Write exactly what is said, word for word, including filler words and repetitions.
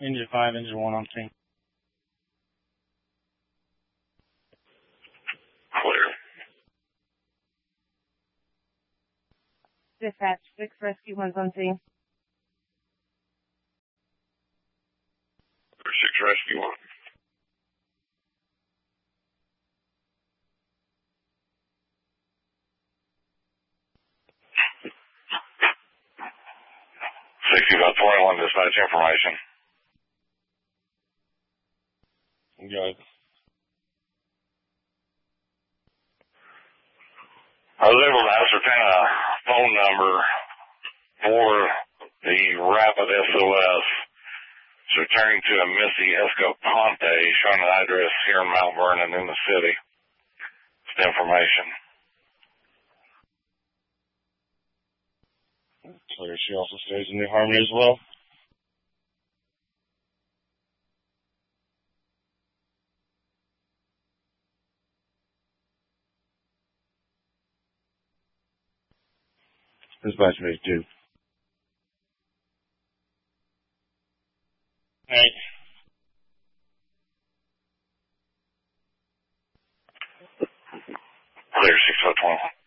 Engine five, engine one on scene. Clear. Dispatch, six rescue ones on scene. Six rescue one. sixty-five twenty-one dispatch information. Good. I was able to ascertain a phone number for the Rapid S O S. It's returning to a Missy Escapante, showing an address here in Mount Vernon in the city. It's the information. Clear. She also stays in New Harmony as well. Dispatch base two. Hey. Clear, six five twenty-one.